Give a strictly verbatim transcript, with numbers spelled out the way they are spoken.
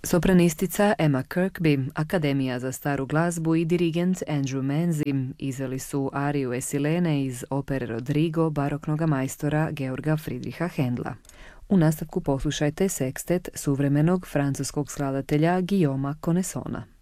Sopranistica Emma Kirkby, Akademija za staru glazbu i dirigent Andrew Manzi izveli su ariju Esilene iz opere Rodrigo baroknoga majstora Georga Friedricha Händla. U nastavku poslušajte sekstet suvremenog francuskog skladatelja Guillauma Conessona.